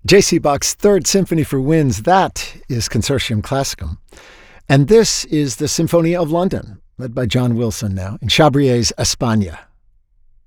J.C. Bach's Third Symphony for Winds, that is Consortium Classicum. And this is the Symphony of London, led by John Wilson now, in Chabrier's Espagne.